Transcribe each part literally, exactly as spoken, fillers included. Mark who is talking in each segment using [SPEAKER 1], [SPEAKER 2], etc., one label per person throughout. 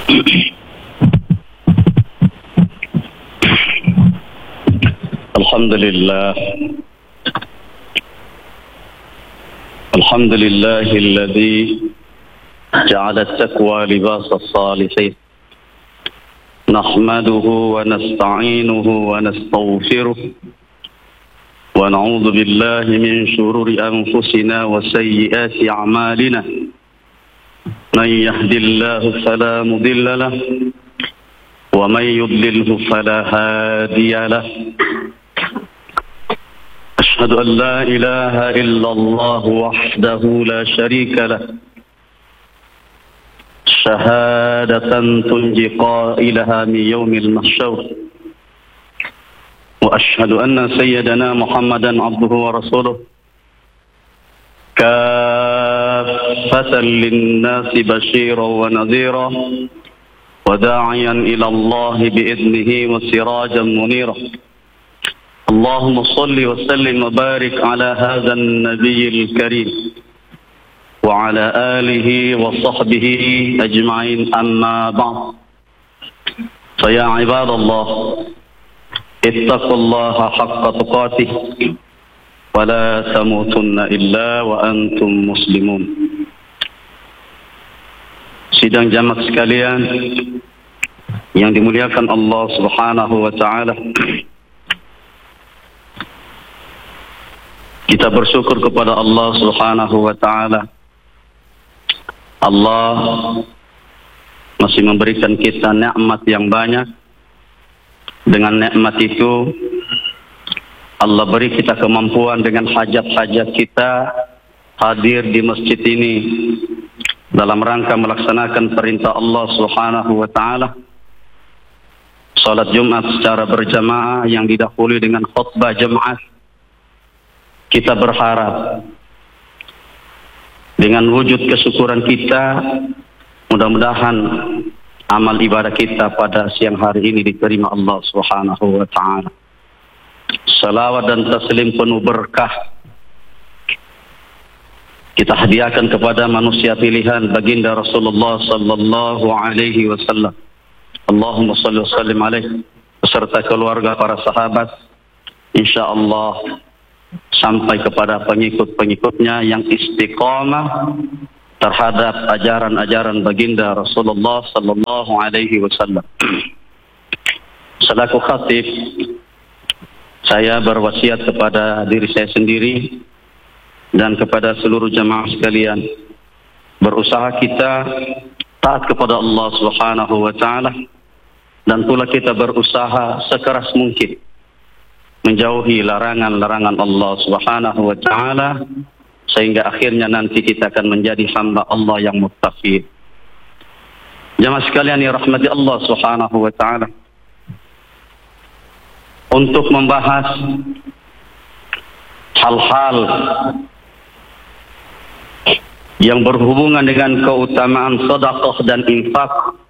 [SPEAKER 1] الحمد لله الحمد لله الذي جعل التقوى لباس الصالحين نحمده ونستعينه ونستغفره ونعوذ بالله من شرور أنفسنا وسيئات أعمالنا من يهد الله فلا مضل له ومن يضلله فلا هادي له أشهد أن لا إله إلا الله وحده لا شريك له شهادة تنجي قائلها من يوم المحشر وأشهد أن سيدنا محمدا عبده ورسوله كافة للناس بشيرا ونذيرا وداعيا إلى الله بإذنه وسراجا منيرا اللهم صل وسلم وبارك على هذا النبي الكريم وعلى آله وصحبه أجمعين أما بعد فيا عباد الله اتقوا الله حق تقاته ولا تموتن إلا وأنتم مسلمون. Sidang jamaah sekalian yang dimuliakan Allah Subhanahu wa taala, kita bersyukur kepada Allah Subhanahu wa taala. Allah masih memberikan kita nikmat yang banyak. Dengan nikmat itu Allah beri kita kemampuan dengan hajat-hajat kita hadir di masjid ini dalam rangka melaksanakan perintah Allah Subhanahu wa taala. Salat Jumat secara berjamaah yang didahului dengan khutbah Jumat. Kita berharap dengan wujud kesyukuran kita, mudah-mudahan amal ibadah kita pada siang hari ini diterima Allah Subhanahu wa taala. Salawat dan taslim penuh berkah kita hadiahkan kepada manusia pilihan baginda Rasulullah sallallahu alaihi wasallam. Allahumma shalli wa sallim alaihi beserta keluarga para sahabat, insyaallah sampai kepada pengikut-pengikutnya yang istiqamah terhadap ajaran-ajaran baginda Rasulullah sallallahu alaihi wasallam. Selaku khatib, saya berwasiat kepada diri saya sendiri dan kepada seluruh jamaah sekalian, berusaha kita taat kepada Allah Subhanahu wa taala dan pula kita berusaha sekeras mungkin menjauhi larangan-larangan Allah Subhanahu wa taala sehingga akhirnya nanti kita akan menjadi hamba Allah yang muttaqin. Jamaah sekalian yang rahmati Allah Subhanahu wa taala, untuk membahas hal-hal yang berhubungan dengan keutamaan sedekah dan infak,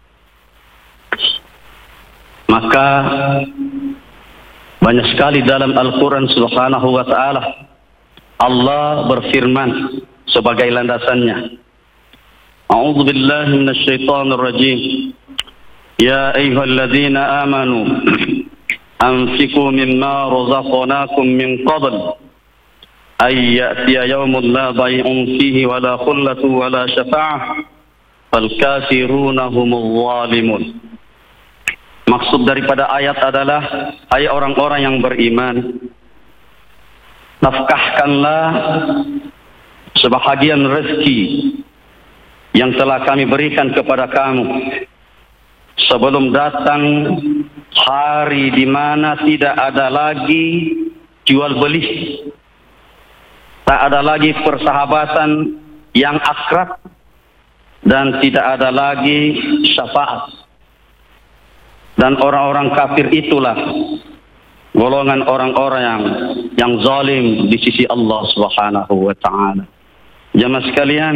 [SPEAKER 1] maka banyak sekali dalam Al-Quran Subhanahu wa ta'ala Allah berfirman sebagai landasannya. A'udzu billahi minasyaitonir rajim. Ya ayyuhalladzina amanu anfiqu mimma razaqnakum min qabl ay ya'tiya yawmun la bay'un fihi wala khullatun wala syafa'ah fal kafiruna humul zalimun. Maksud daripada ayat adalah, hai orang-orang yang beriman, nafkahkanlah sebahagian rezeki yang telah kami berikan kepada kamu sebelum datang hari di mana tidak ada lagi jual beli, tak ada lagi persahabatan yang akrab, dan tidak ada lagi syafaat. Dan orang-orang kafir itulah golongan orang-orang yang yang zalim di sisi Allah Subhanahu wa taala. Jamaah sekalian,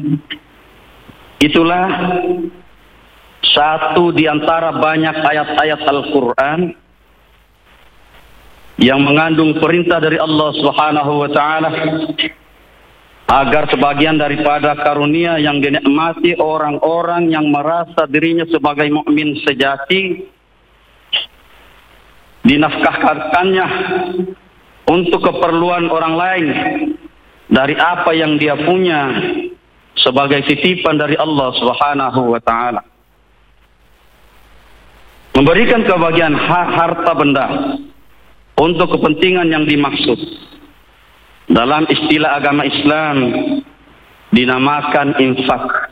[SPEAKER 1] itulah satu di antara banyak ayat-ayat Al-Qur'an yang mengandung perintah dari Allah Subhanahu wa taala agar sebagian daripada karunia yang dinikmati orang-orang yang merasa dirinya sebagai mukmin sejati dinafkahkannya untuk keperluan orang lain dari apa yang dia punya sebagai titipan dari Allah Subhanahu wa taala. Memberikan kebahagiaan harta benda untuk kepentingan yang dimaksud dalam istilah agama Islam dinamakan infak.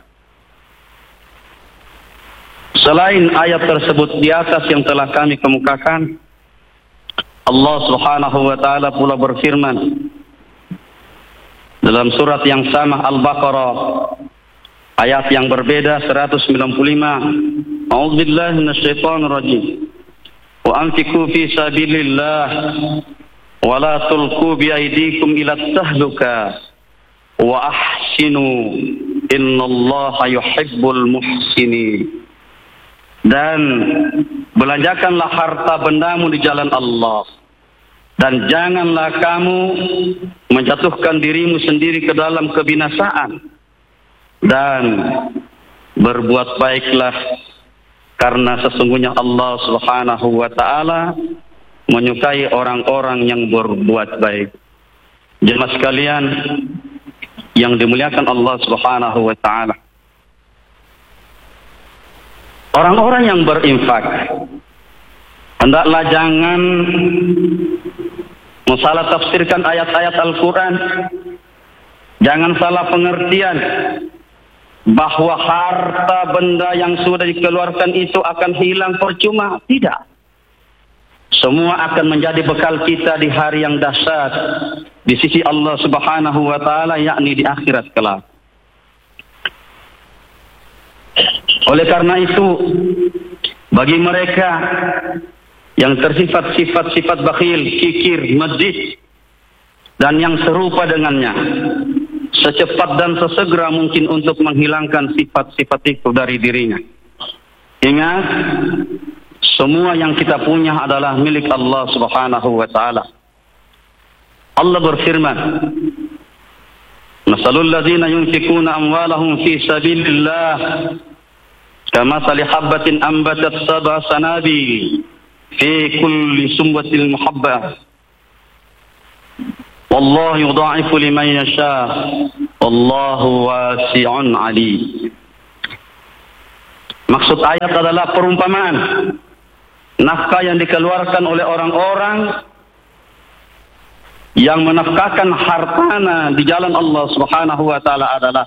[SPEAKER 1] Selain ayat tersebut di atas yang telah kami kemukakan, Allah Subhanahu wa taala pula berfirman dalam surat yang sama Al-Baqarah ayat yang berbeda seratus sembilan puluh lima. A'udzubillahi minasyaitonir rajim. Wa anfiqu fi sabilillah wa la tulqu bi aydikum ila tahluka wa ahsinu innallaha yuhibbul muhsinin. Dan belanjakanlah harta bendamu di jalan Allah, dan janganlah kamu menjatuhkan dirimu sendiri ke dalam kebinasaan, dan berbuat baiklah karena sesungguhnya Allah Subhanahu wa taala menyukai orang-orang yang berbuat baik. Jemaah sekalian yang dimuliakan Allah Subhanahu wa taala, orang-orang yang berinfak hendaklah jangan salah tafsirkan ayat-ayat Al-Quran, jangan salah pengertian bahwa harta benda yang sudah dikeluarkan itu akan hilang percuma. Tidak. Semua akan menjadi bekal kita di hari yang dahsyat di sisi Allah Subhanahu wa taala, yakni di akhirat kelak. Oleh karena itu, bagi mereka yang tersifat sifat-sifat bakhil, kikir, medit, dan yang serupa dengannya, secepat dan sesegera mungkin untuk menghilangkan sifat-sifat itu dari dirinya. Ingat, semua yang kita punya adalah milik Allah Subhanahu wa taala. Allah berfirman, "Masalul ladzina yunfikuna amwalahum fi sabilillah kamathali habbatin ambatat sab'a sanabil fi kulli sumbatil muhabbah wallahu yudha'ifu liman yasha wallahu wasi'un alim." Maksud ayat adalah perumpamaan nafkah yang dikeluarkan oleh orang-orang yang menafkahkan hartanya di jalan Allah Subhanahu wa taala adalah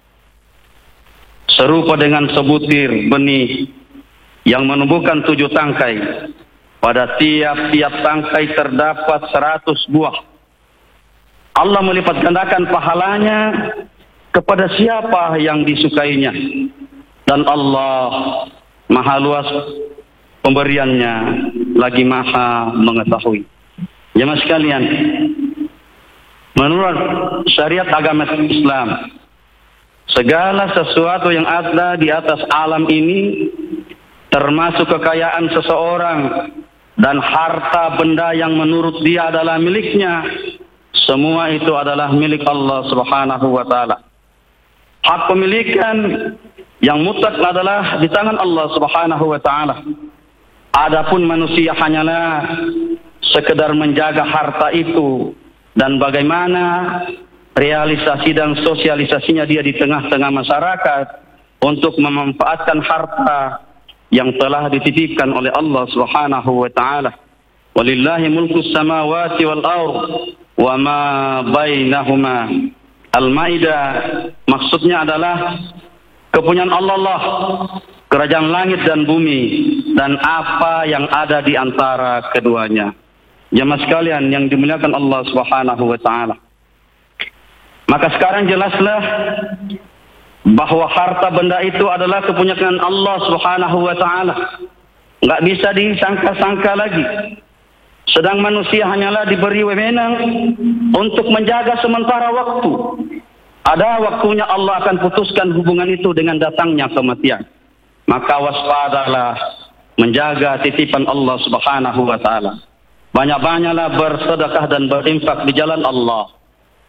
[SPEAKER 1] serupa dengan sebutir benih yang menumbuhkan tujuh tangkai. Pada tiap-tiap tangkai terdapat seratus buah. Allah melipat gandakan pahalanya kepada siapa yang disukainya. Dan Allah maha luas pemberiannya, lagi maha mengetahui. Jemaah sekalian, menurut syariat agama Islam, segala sesuatu yang ada di atas alam ini, termasuk kekayaan seseorang dan harta benda yang menurut dia adalah miliknya, semua itu adalah milik Allah Subhanahu wa taala. Hak pemilikan yang mutlak adalah di tangan Allah Subhanahu wa taala. Adapun manusia hanyalah sekedar menjaga harta itu dan bagaimana realisasi dan sosialisasinya dia di tengah-tengah masyarakat untuk memanfaatkan harta yang telah dititipkan oleh Allah Subhanahu wa taala. Walillahi mulkus samawati wal ardh wa ma bainahuma. Al-Maidah maksudnya adalah kepunyaan Allah lah, kerajaan langit dan bumi dan apa yang ada di antara keduanya. Jemaah sekalian yang dimuliakan Allah Subhanahu wa taala, maka sekarang jelaslah bahwa harta benda itu adalah kepunyaan Allah Subhanahu wa taala. Enggak bisa disangka-sangka lagi. Sedang manusia hanyalah diberi wewenang untuk menjaga sementara waktu. Ada waktunya Allah akan putuskan hubungan itu dengan datangnya kematian. Maka waspadalah menjaga titipan Allah Subhanahu wa taala. Banyak-banyaklah bersedekah dan berinfak di jalan Allah.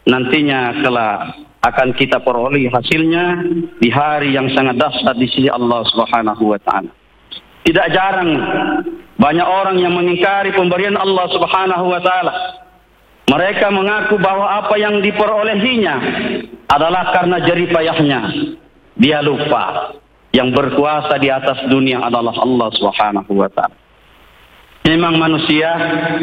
[SPEAKER 1] nantinya kelak akan kita peroleh hasilnya di hari yang sangat dahsyat di sisi Allah Subhanahu wa taala. Tidak jarang banyak orang yang mengingkari pemberian Allah Subhanahu wa taala. Mereka mengaku bahwa apa yang diperolehinya adalah karena jerih payahnya. Dia lupa yang berkuasa di atas dunia adalah Allah Subhanahu wa taala. Memang manusia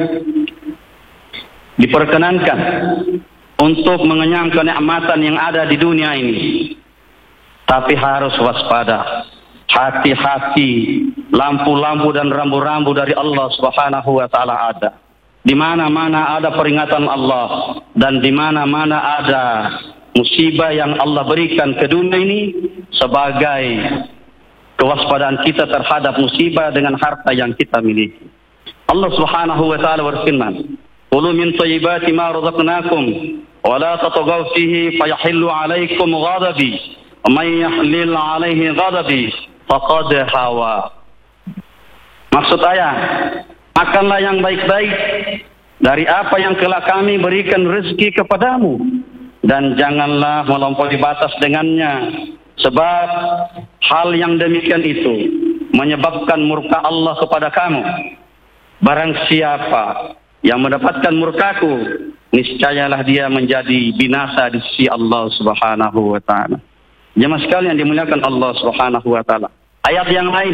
[SPEAKER 1] diperkenankan untuk mengenyang kenikmatan yang ada di dunia ini. Tapi harus waspada. Hati-hati, lampu-lampu dan rambu-rambu dari Allah Subhanahu wa taala ada. Di mana-mana ada peringatan Allah dan di mana-mana ada musibah yang Allah berikan ke dunia ini sebagai kewaspadaan kita terhadap musibah dengan harta yang kita miliki. Allah Subhanahu wa taala berfirman, "Qulu min thayyibati ma razaqnakum wa la tatghaw fihi fayahillu 'alaykum ghadabi wa man yahlil 'alayhi ghadabi faqad hawa." Maksud ayat, makanlah yang baik-baik dari apa yang telah kami berikan rezeki kepadamu dan janganlah melampaui batas dengannya, sebab hal yang demikian itu menyebabkan murka Allah kepada kamu. Barang siapa yang mendapatkan murkaku, niscayalah dia menjadi binasa di sisi Allah Subhanahu wa taala. Jemaah sekalian dimuliakan Allah Subhanahu wa taala. Ayat yang lain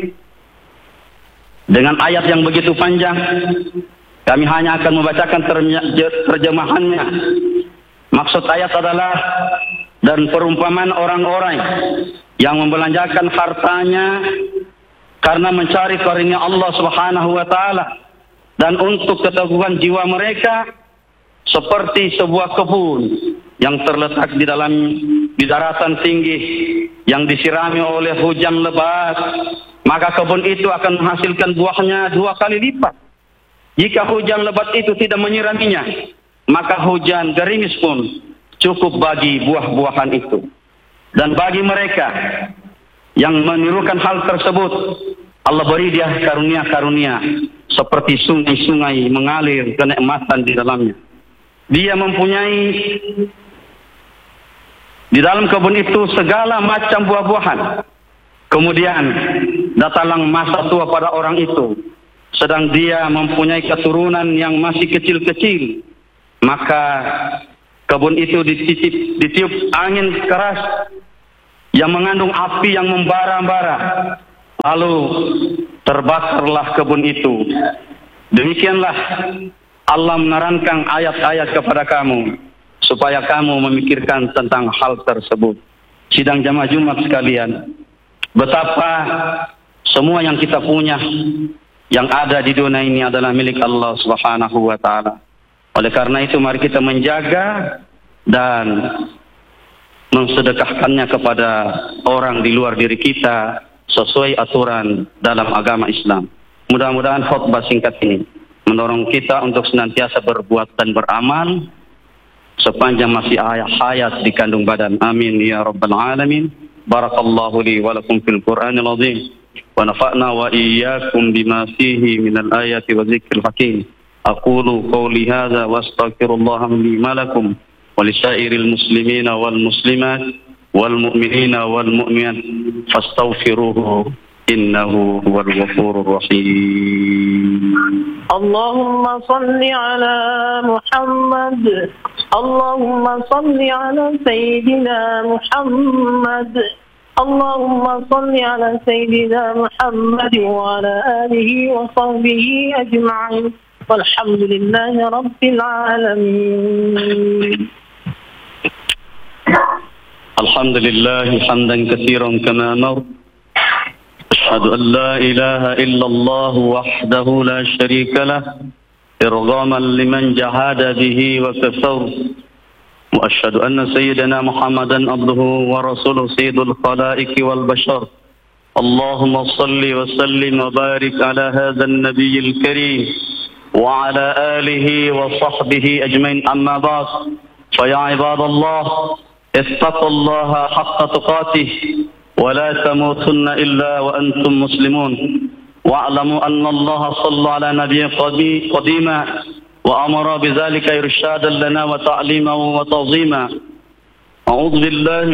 [SPEAKER 1] dengan ayat yang begitu panjang, kami hanya akan membacakan terjemahannya. Maksud ayat adalah dan perumpamaan orang-orang yang membelanjakan hartanya karena mencari karunia Allah Subhanahu wa taala dan untuk keteguhan jiwa mereka seperti sebuah kebun yang terletak di dalam di daratan tinggi yang disirami oleh hujan lebat, maka kebun itu akan menghasilkan buahnya dua kali lipat. Jika hujan lebat itu tidak menyiraminya, maka hujan gerimis pun cukup bagi buah-buahan itu. Dan bagi mereka yang menirukan hal tersebut, Allah beri dia karunia-karunia seperti sungai-sungai mengalir kenikmatan di dalamnya. Dia mempunyai di dalam kebun itu segala macam buah-buahan. Kemudian datanglah masa tua pada orang itu, sedang dia mempunyai keturunan yang masih kecil-kecil. Maka kebun itu dititip, ditiup angin keras yang mengandung api yang membara-bara. Lalu terbakarlah kebun itu. Demikianlah Allah menerangkan ayat-ayat kepada kamu supaya kamu memikirkan tentang hal tersebut. Sidang jamaah Jumat sekalian, betapa semua yang kita punya yang ada di dunia ini adalah milik Allah Subhanahu wa taala. Oleh karena itu mari kita menjaga dan mensedekahkannya kepada orang di luar diri kita sesuai aturan dalam agama Islam. Mudah-mudahan khutbah singkat ini mendorong kita untuk senantiasa berbuat dan beramal sepanjang masih hayat di kandung badan. Amin ya rabbal alamin. Barakallahu li wa lakum fil Qur'anil azim wa nafa'na wa iyyakum bima fihi minal ayati wa dzikril hakim. Aqulu qawli hadza wa astaghfirullaha li wa lakum wa lisairil muslimina wal muslimat wal mu'minina wal mu'minat fastaghfiruhu innahu huwal ghafurur rahim.
[SPEAKER 2] Allahumma salli ala Muhammad. Allahumma salli ala sayyidina Muhammad. Allahumma salli ala sayyidina Muhammad wa ala alihi wa sahbihi ajma'in. Walhamdulillahi rabbil alamin.
[SPEAKER 1] Alhamdulillah hamdan katsiran kama amar. أشهد أن لا إله إلا الله وحده لا شريك له إرغاما لمن جحد به وكفر وأشهد أن سيدنا محمدا عبده ورسوله سيد الخلائق والبشر اللهم صل وسلم وبارك على هذا النبي الكريم وعلى آله وصحبه أجمعين أما بعد فيا عباد الله اتقوا الله حق تقاته ولا تموتن إلا وأنتم مسلمون واعلموا أن الله صلى على نبي قديما وأمر بذلك إرشادا لنا وتعليما وتعظيما. أعوذ بالله